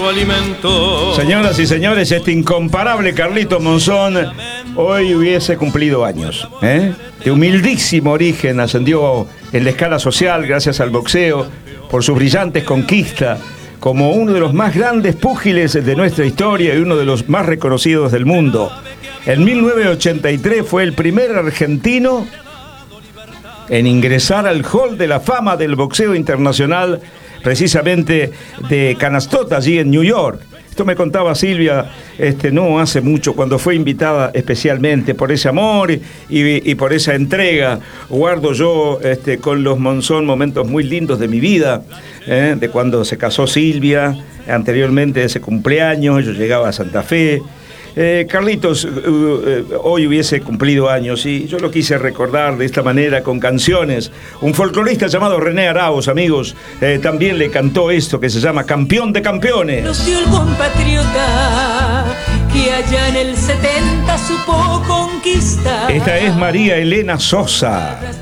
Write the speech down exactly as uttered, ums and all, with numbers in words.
Alimento. Señoras y señores, este incomparable Carlitos Monzón hoy hubiese cumplido años, ¿eh? De humildísimo origen ascendió en la escala social gracias al boxeo, por sus brillantes conquistas, como uno de los más grandes púgiles de nuestra historia y uno de los más reconocidos del mundo. En mil novecientos ochenta y tres fue el primer argentino en ingresar al Hall de la Fama del Boxeo Internacional, precisamente de Canastota, allí en New York. Esto me contaba Silvia este, no hace mucho, cuando fue invitada especialmente por ese amor y, y por esa entrega. Guardo yo este, con los Monzón momentos muy lindos de mi vida, ¿eh? De cuando se casó Silvia, anteriormente de ese cumpleaños, yo llegaba a Santa Fe. Eh, Carlitos uh, uh, hoy hubiese cumplido años y yo lo quise recordar de esta manera con canciones. Un folclorista llamado René Arauz, amigos, eh, también le cantó esto que se llama Campeón de Campeones. Nos dio el compatriota que allá en el setenta supo conquistar. Esta es María Elena Sosa.